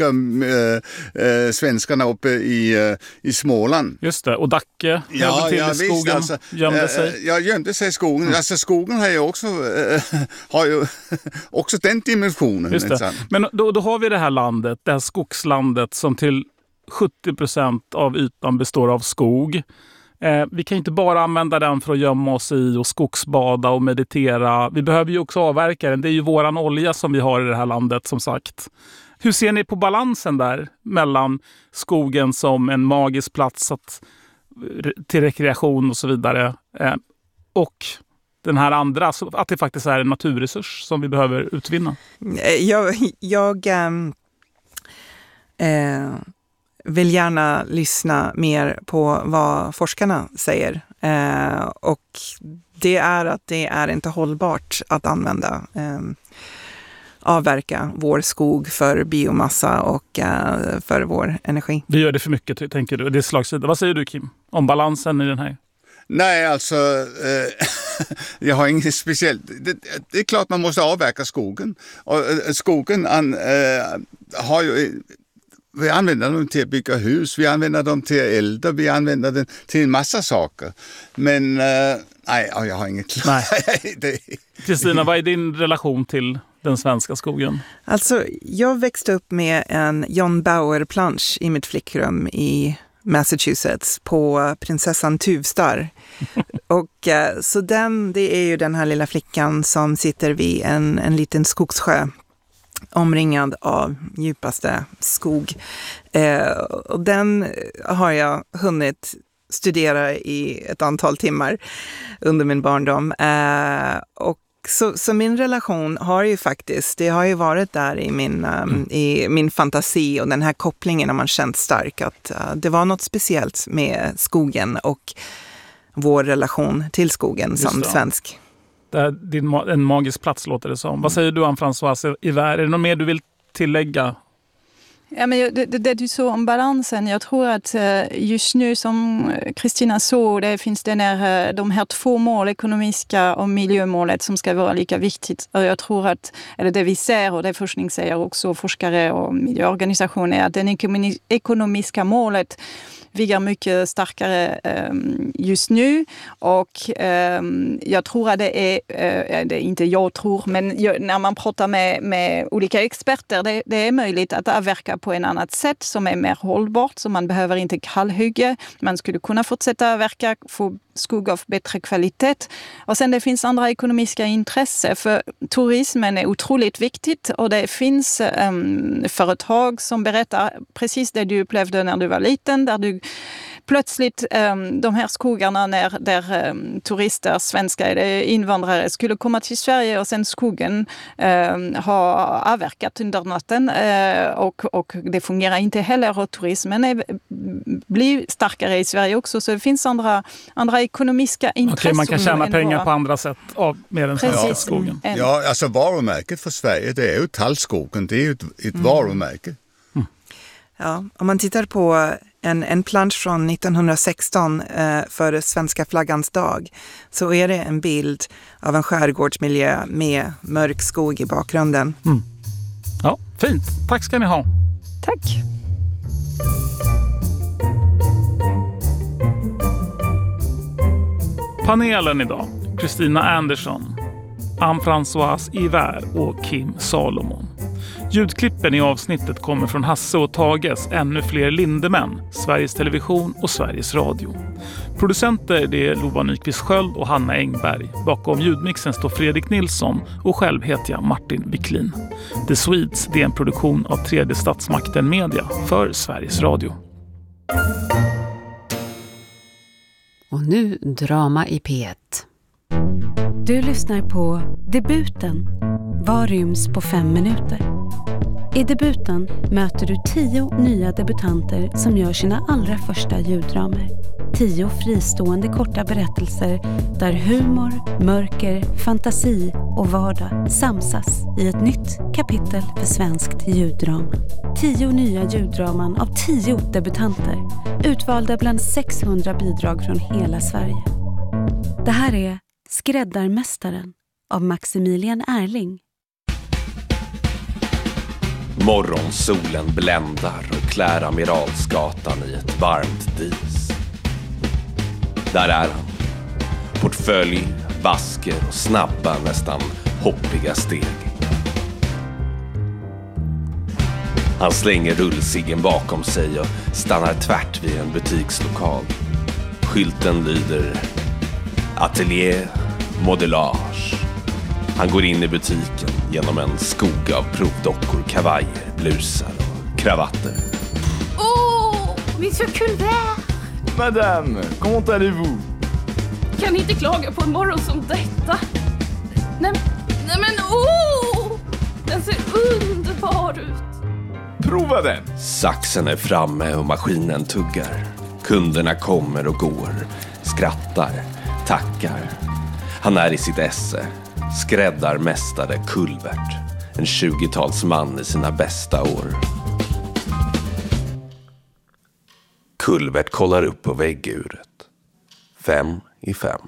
Speaker 4: eh, eh, svenskarna uppe i, eh, i Småland.
Speaker 3: Just det, och Dacke
Speaker 4: ja,
Speaker 3: till
Speaker 4: ja,
Speaker 3: i skogen,
Speaker 4: visst, alltså,
Speaker 3: gömde sig.
Speaker 4: Eh, ja, gömde sig i skogen. Mm. Alltså skogen har ju också, eh, har ju också den dimensionen.
Speaker 3: Just det. Men då, då har vi det här landet, det här skogslandet som till sjuttio procent av ytan består av skog. Eh, vi kan inte bara använda den för att gömma oss i och skogsbada och meditera. Vi behöver ju också avverka den. Det är ju våran olja som vi har i det här landet, som sagt. Hur ser ni på balansen där mellan skogen som en magisk plats att till rekreation och så vidare. Eh, och den här andra, att det faktiskt är en naturresurs som vi behöver utvinna.
Speaker 5: Jag, jag ähm, äh, vill gärna lyssna mer på vad forskarna säger. Äh, och det är att det är inte hållbart att använda äh, avverka vår skog för biomassa och uh, för vår energi.
Speaker 3: Vi gör det för mycket, tänker du. Det är slagsida. Vad säger du, Kim, om balansen i den här?
Speaker 4: Nej, alltså eh, jag har inget speciellt. Det, det är klart man måste avverka skogen. Och eh, skogen an, eh, har ju... Vi använder dem till att bygga hus, vi använder dem till att elda, vi använder dem till en massa saker. Men eh, nej, jag har inget klart.
Speaker 3: Kristina, vad är din relation till den svenska skogen?
Speaker 5: Alltså, jag växte upp med en John Bauer-plansch i mitt flickrum i Massachusetts på prinsessan Tuvstar. Och eh, så den, det är ju den här lilla flickan som sitter vid en, en liten skogssjö omringad av djupaste skog. Eh, och den har jag hunnit studera i ett antal timmar under min barndom. Eh, och så, så min relation har ju faktiskt, det har ju varit där i min, um, mm. i min fantasi, och den här kopplingen har man känt stark att uh, det var något speciellt med skogen och vår relation till skogen Just som det. svensk.
Speaker 3: Det är din, en magisk plats låter det som. Mm. Vad säger du, Anne-Françoise Hivert? Är det något mer du vill tillägga?
Speaker 11: Ja, men det, det, det du sa om balansen, jag tror att just nu som Kristina sa, det finns den här, de här två mål, ekonomiska och miljömålet, som ska vara lika viktigt. Och jag tror att, eller det vi ser och det forskning säger också, forskare och miljöorganisationer, att det ekonomiska målet viggar mycket starkare um, just nu, och um, jag tror att det är, uh, det är inte jag tror, men jag, när man pratar med, med olika experter, det, det är möjligt att avverka på en annat sätt som är mer hållbart, så man behöver inte kallhygge, man skulle kunna fortsätta avverka, få skog av bättre kvalitet. Och sen det finns andra ekonomiska intressen, för turismen är otroligt viktigt, och det finns um, företag som berättar precis det du upplevde när du var liten, där du plötsligt um, de här skogarna när, där um, turister, svenska eller invandrare skulle komma till Sverige, och sen skogen um, har avverkat under natten uh, och, och det fungerar inte heller, och turismen är, blir starkare i Sverige också, så det finns andra, andra ekonomiska intressen.
Speaker 3: Okej, man kan tjäna pengar våra... på andra sätt av, med den svenska
Speaker 4: Precis.
Speaker 3: skogen.
Speaker 4: En... Ja, alltså varumärket för Sverige, det är ju tallskogen, det är ju ett, ett mm. varumärke.
Speaker 5: Mm. Ja, om man tittar på en, en plansch från nittonhundrasexton eh, för svenska flaggans dag, så är det en bild av en skärgårdsmiljö med mörk skog i bakgrunden.
Speaker 3: Mm. Ja, fint. Tack ska ni ha.
Speaker 11: Tack.
Speaker 3: Panelen idag: Kristina Andersson, Anne-Françoise Hivert och Kim Salomon. Ljudklippen i avsnittet kommer från Hasse och Tages Ännu fler Lindemän, Sveriges Television och Sveriges Radio. Producenter det är Lova Nyqvist Sköld och Hanna Engberg. Bakom ljudmixen står Fredrik Nilsson och själv heter jag Martin Wiklin. The Swedes det är en produktion av Tredje Statsmakten Media för Sveriges Radio.
Speaker 2: Och nu drama i P ett.
Speaker 15: Du lyssnar på Debuten. Vad ryms på fem minuter? I Debuten möter du tio nya debutanter som gör sina allra första ljuddramer. Tio fristående korta berättelser där humor, mörker, fantasi och vardag samsas i ett nytt kapitel för svenskt ljuddrama. Tio nya ljuddraman av tio debutanter, utvalda bland sexhundra bidrag från hela Sverige. Det här är Skräddarmästaren av Maximilian Erling.
Speaker 16: Morgonsolen bländar och klär Amiralsgatan i ett varmt dis. Där är han. Portfölj, basker och snabba, nästan hoppiga steg. Han slänger rullciggen bakom sig och stannar tvärt vid en butikslokal. Skylten lyder Atelier Modellage. Han går in i butiken genom en skog av provdockor, kavajer, blusar och kravatter.
Speaker 17: Åh, oh, Monsieur Culbert! madame! Comment allez-vous?
Speaker 18: Kan inte klaga på en morgon som detta. Nej, nej men åh! Den ser underbar ut.
Speaker 17: Prova den!
Speaker 16: Saxen är framme och maskinen tuggar. Kunderna kommer och går, skrattar, tackar. Han är i sitt esse, skräddarmästare Kulvert. En tjugotalsman i sina bästa år. Kulvert kollar upp på vägguret. Fem i fem.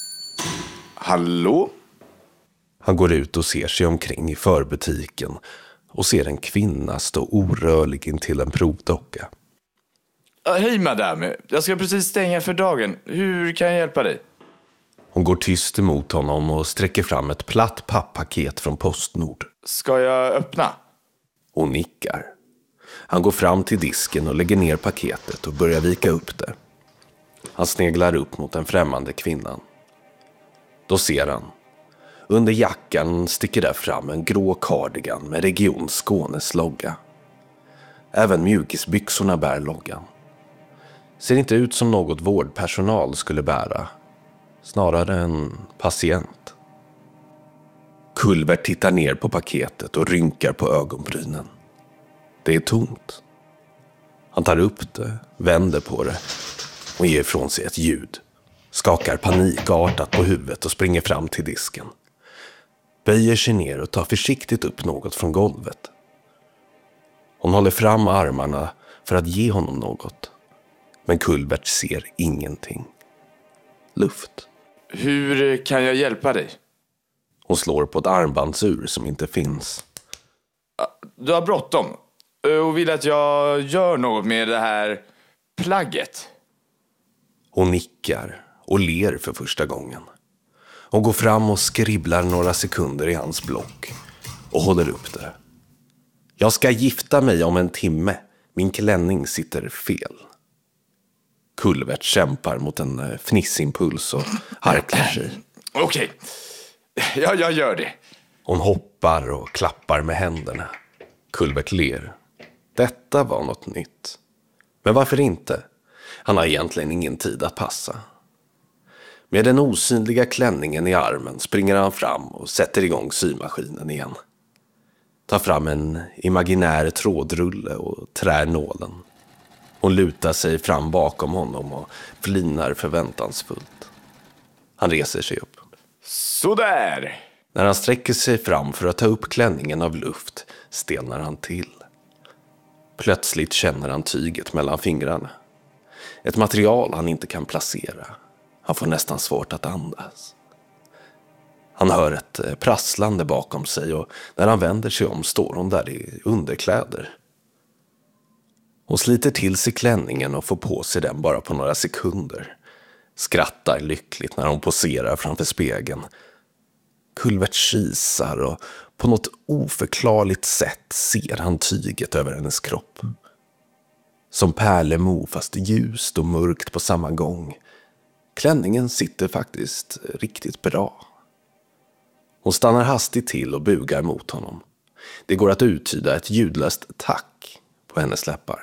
Speaker 17: Hallå?
Speaker 16: Han går ut och ser sig omkring i förbutiken och ser en kvinna stå orörlig intill en provdocka.
Speaker 17: Hej madame, jag ska precis stänga för dagen. Hur kan jag hjälpa dig?
Speaker 16: Hon går tyst emot honom och sträcker fram ett platt papppaket från Postnord.
Speaker 17: Ska jag öppna?
Speaker 16: Hon nickar. Han går fram till disken och lägger ner paketet och börjar vika upp det. Han sneglar upp mot den främmande kvinnan. Då ser han. Under jackan sticker där fram en grå cardigan med Region Skånes logga. Även mjukisbyxorna bär loggan. Ser inte ut som något vårdpersonal skulle bära. Snarare en patient. Kulvert tittar ner på paketet och rynkar på ögonbrynen. Det är tomt. Han tar upp det, vänder på det och ger ifrån sig ett ljud. Skakar panikartat på huvudet och springer fram till disken. Böjer sig ner och tar försiktigt upp något från golvet. Hon håller fram armarna för att ge honom något. Men Kulvert ser ingenting. Luft.
Speaker 17: Hur kan jag hjälpa dig?
Speaker 16: Hon slår på ett armbandsur som inte finns.
Speaker 17: Du har bråttom och vill att jag gör något med det här plagget.
Speaker 16: Hon nickar och ler för första gången. Hon går fram och skribblar några sekunder i hans block och håller upp det. Jag ska gifta mig om en timme. Min klänning sitter fel. Kulvert kämpar mot en fnissimpuls och harklar sig.
Speaker 17: Okej, ja, jag gör det.
Speaker 16: Hon hoppar och klappar med händerna. Kulvert ler. Detta var något nytt. Men varför inte? Han har egentligen ingen tid att passa. Med den osynliga klänningen i armen springer han fram och sätter igång symaskinen igen. Tar fram en imaginär trådrulle och trär nålen. Hon lutar sig fram bakom honom och flinar förväntansfullt. Han reser sig upp.
Speaker 17: Sådär!
Speaker 16: När han sträcker sig fram för att ta upp klänningen av luft stelnar han till. Plötsligt känner han tyget mellan fingrarna. Ett material han inte kan placera. Han får nästan svårt att andas. Han hör ett prasslande bakom sig och när han vänder sig om står hon där i underkläder. Hon sliter till sig klänningen och får på sig den bara på några sekunder. Skrattar lyckligt när hon poserar framför spegeln. Kulvert kisar och på något oförklarligt sätt ser han tyget över hennes kropp. Som pärlemo fast ljust och mörkt på samma gång. Klänningen sitter faktiskt riktigt bra. Hon stannar hastigt till och bugar mot honom. Det går att uttyda ett ljudlöst tack på hennes läppar.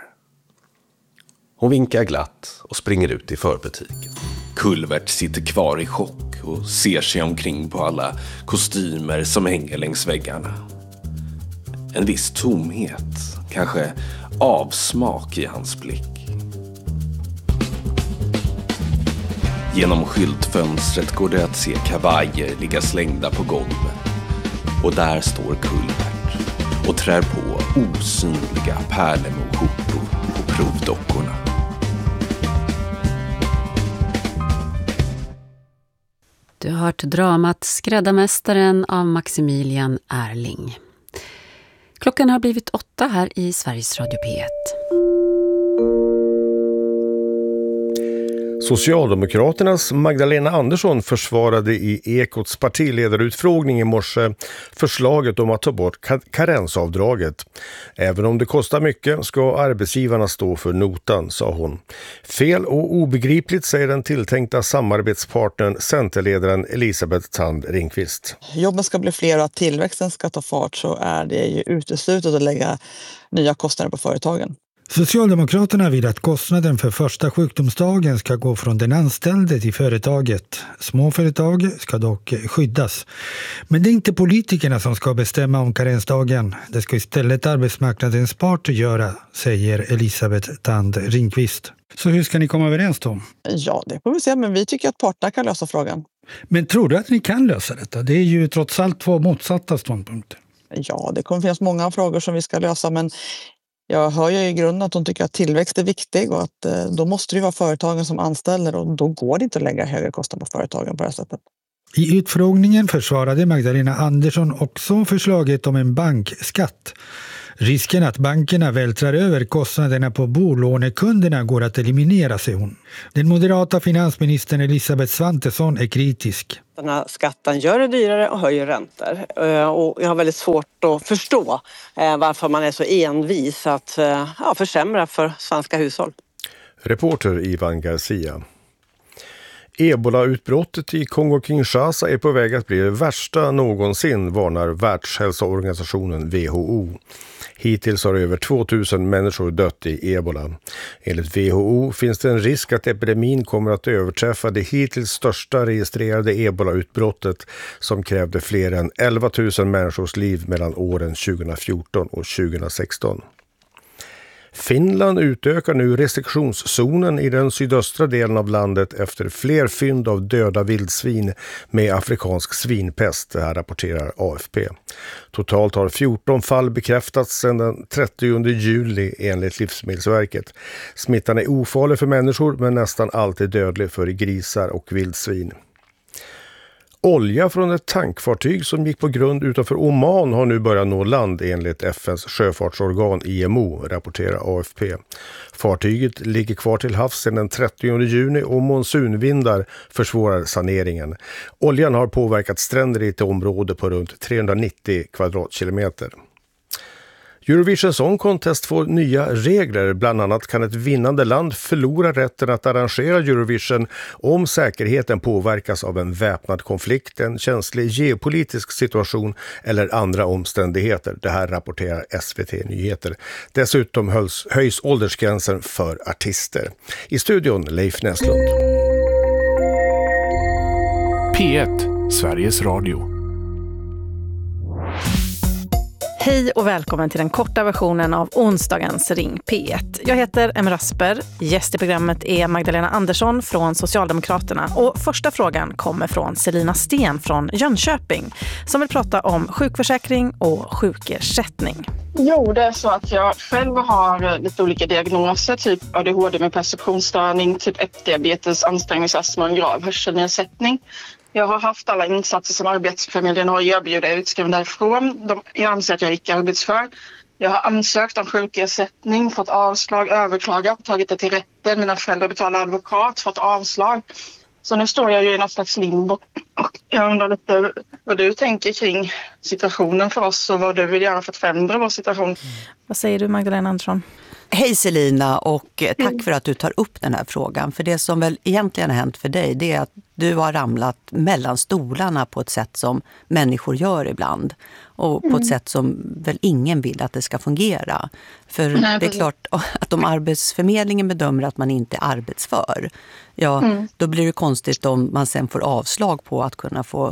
Speaker 16: Hon vinkar glatt och springer ut i förbutiken. Kulvert sitter kvar i chock och ser sig omkring på alla kostymer som hänger längs väggarna. En viss tomhet, kanske avsmak i hans blick. Genom skyltfönstret går det att se kavajer ligga slängda på golvet. Och där står Kulvert och trär på osynliga pärlemoskjortor på provdockorna.
Speaker 2: Du har hört dramat Skräddarmästaren av Maximilian Erling. Klockan har blivit åtta här i Sveriges Radio P ett.
Speaker 19: Socialdemokraternas Magdalena Andersson försvarade i Ekots partiledarutfrågning i morse förslaget om att ta bort karensavdraget. Även om det kostar mycket ska arbetsgivarna stå för notan, sa hon. Fel och obegripligt, säger den tilltänkta samarbetspartnern Centerledaren Elisabeth Thand Ringqvist.
Speaker 20: Jobben ska bli fler och att tillväxten ska ta fart, så är det ju uteslutet att lägga nya kostnader på företagen. Socialdemokraterna vill att kostnaden för första sjukdomsdagen ska gå från den anställde till företaget. Småföretag ska dock skyddas. Men det är inte politikerna som ska bestämma om karensdagen. Det ska istället arbetsmarknadens parter göra, säger Elisabeth Tand Ringqvist. Så hur ska ni komma överens då?
Speaker 21: Ja, det får vi se, men vi tycker att parterna kan lösa frågan.
Speaker 20: Men tror du att ni kan lösa detta? Det är ju trots allt två motsatta ståndpunkter.
Speaker 21: Ja, det kommer finnas många frågor som vi ska lösa, men jag hör ju i grunden att de tycker att tillväxt är viktig och att eh, då måste det vara företagen som anställer och då går det inte att lägga högre kostnader på företagen på det här sättet.
Speaker 20: I utfrågningen försvarade Magdalena Andersson också förslaget om en bankskatt. Risken att bankerna vältrar över kostnaderna på bolånekunderna går att eliminera, säger hon. Den moderata finansministern Elisabeth Svantesson är kritisk.
Speaker 22: Den här skatten gör det dyrare och höjer räntor. Och jag har väldigt svårt att förstå varför man är så envis att ja, försämra för svenska hushåll.
Speaker 19: Reporter Ivan Garcia. Ebola-utbrottet i Kongo-Kinshasa är på väg att bli det värsta någonsin, varnar Världshälsoorganisationen W H O. Hittills har över tvåtusen människor dött i ebola. Enligt W H O finns det en risk att epidemin kommer att överträffa det hittills största registrerade ebola-utbrottet som krävde fler än elva tusen människors liv mellan åren tjugohundrafjorton och tjugohundrasexton. Finland utökar nu restriktionszonen i den sydöstra delen av landet efter fler fynd av döda vildsvin med afrikansk svinpest, det här rapporterar A F P. Totalt har fjorton fall bekräftats sedan den trettionde juli enligt Livsmedelsverket. Smittan är ofarlig för människor men nästan alltid dödlig för grisar och vildsvin. Olja från ett tankfartyg som gick på grund utanför Oman har nu börjat nå land enligt F N:s sjöfartsorgan I M O, rapporterar A F P. Fartyget ligger kvar till havs sedan den trettionde juni och monsunvindar försvårar saneringen. Oljan har påverkat stränder i ett område på runt trehundranittio kvadratkilometer. Eurovision Song Contest får nya regler. Bland annat kan ett vinnande land förlora rätten att arrangera Eurovision om säkerheten påverkas av en väpnad konflikt, en känslig geopolitisk situation eller andra omständigheter. Det här rapporterar S V T Nyheter. Dessutom höjs, höjs åldersgränsen för artister. I studion Leif Näslund.
Speaker 23: P ett, Sveriges Radio.
Speaker 24: Hej och välkommen till den korta versionen av onsdagens Ring P ett. Jag heter Emma Rasper. Gäst i programmet är Magdalena Andersson från Socialdemokraterna. Och första frågan kommer från Selina Sten från Jönköping som vill prata om sjukförsäkring och sjukersättning.
Speaker 25: Jo, det är så att jag själv har lite olika diagnoser, typ A D H D med perceptionsstörning, typ ett diabetes, ansträngningsastma och en grav hörselnedsättning. Jag har haft alla insatser som Arbetsförmedlingen har erbjudit utskriven därifrån. De, jag anser att jag är icke arbetsför. Jag har ansökt om sjukersättning, fått avslag, överklagat, tagit det till rätten. Mina föräldrar betalar advokat, fått avslag. Så nu står jag ju i något slags limbo. Och jag undrar lite vad du tänker kring situationen för oss och vad du vill göra för att förändra vår situation.
Speaker 24: Vad säger du, Magdalena Andersson?
Speaker 26: Hej Selina, och tack för att du tar upp den här frågan. För det som väl egentligen har hänt för dig, det är att du har ramlat mellan stolarna på ett sätt som människor gör ibland. Och på mm. ett sätt som väl ingen vill att det ska fungera. För Nej, det är klart att om Arbetsförmedlingen bedömer att man inte är arbetsför, ja, mm. då blir det konstigt om man sen får avslag på att kunna få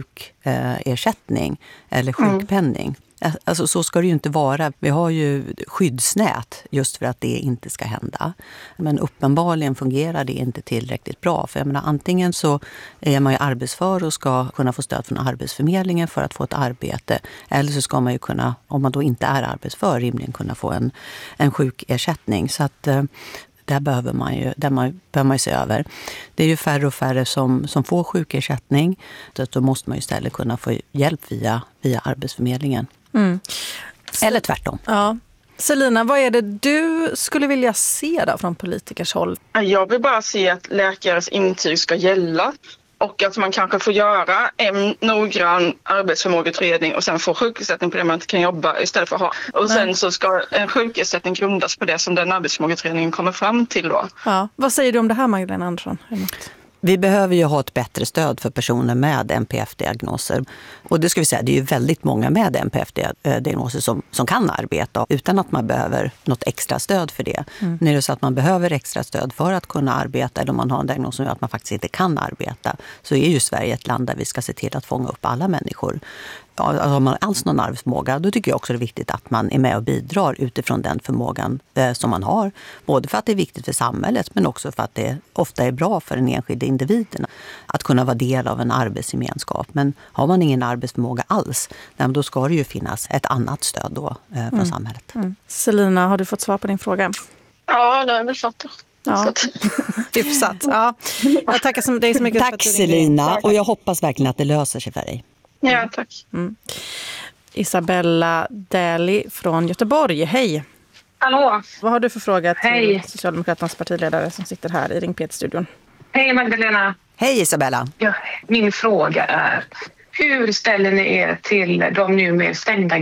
Speaker 26: sjukersättning eller sjukpenning. Mm. Alltså så ska det ju inte vara. Vi har ju skyddsnät just för att det inte ska hända. Men uppenbarligen fungerar det inte tillräckligt bra. För jag menar, antingen så är man ju arbetsför och ska kunna få stöd från Arbetsförmedlingen för att få ett arbete. Eller så ska man ju kunna, om man då inte är arbetsför, rimligen kunna få en, en sjukersättning. Så att där behöver man ju, där man, behöver man ju se över. Det är ju färre och färre som, som får sjukersättning. Så då måste man ju istället kunna få hjälp via, via Arbetsförmedlingen. Mm. Eller tvärtom.
Speaker 24: Ja. Selina, vad är det du skulle vilja se då från politikers håll?
Speaker 25: Jag vill bara se att läkares intyg ska gälla och att man kanske får göra en noggrann arbetsförmågeutredning och sen få sjukersättning på det man inte kan jobba istället för att ha. Och sen Nej. så ska en sjukersättning grundas på det som den arbetsförmågeutredningen kommer fram till då.
Speaker 24: Ja. Vad säger du om det här, Magdalena Andersson?
Speaker 26: Vi behöver ju ha ett bättre stöd för personer med N P F-diagnoser. Och det ska vi säga, det är ju väldigt många med N P F-diagnoser som, som kan arbeta utan att man behöver något extra stöd för det. Mm. När det är så att man behöver extra stöd för att kunna arbeta eller om man har en diagnos som gör att man faktiskt inte kan arbeta, så är ju Sverige ett land där vi ska se till att fånga upp alla människor. Ja, alltså har man alls någon arbetsförmåga, då tycker jag också det är viktigt att man är med och bidrar utifrån den förmågan eh, som man har. Både för att det är viktigt för samhället men också för att det ofta är bra för den enskilda individen att kunna vara del av en arbetsgemenskap. Men har man ingen arbetsförmåga alls, då ska det ju finnas ett annat stöd då eh, från mm. samhället.
Speaker 24: Mm. Selina, har du fått svar på din fråga?
Speaker 25: Ja, det har jag väl fått.
Speaker 24: Ja. Hyfsat. Ja. Jag tackar så, dig så mycket.
Speaker 26: Tack för att du Selina, och jag hoppas verkligen att det löser sig för dig.
Speaker 25: Ja, tack.
Speaker 24: Mm. Isabella Deli från Göteborg, hej.
Speaker 1: Hallå.
Speaker 24: Vad har du för fråga till
Speaker 1: hej.
Speaker 24: Socialdemokraternas partiledare som sitter här i Ring P ett-studion?
Speaker 1: Hej Magdalena.
Speaker 26: Hej Isabella.
Speaker 1: Ja, min fråga är, hur ställer ni er till de nu mer stängda